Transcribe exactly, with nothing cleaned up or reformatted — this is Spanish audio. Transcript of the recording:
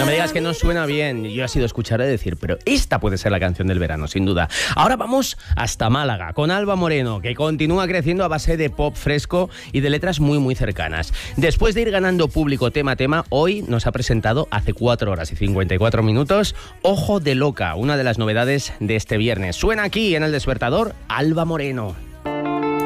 No me digas que no suena bien. Yo he sido escuchar y decir, pero esta puede ser la canción del verano, sin duda. Ahora vamos hasta Málaga, con Alba Moreno, que continúa creciendo a base de pop fresco y de letras muy, muy cercanas. Después de ir ganando público tema a tema, hoy nos ha presentado hace cuatro horas y cincuenta y cuatro minutos Ojo de Loca, una de las novedades de este viernes. Suena aquí en El Despertador, Alba Moreno.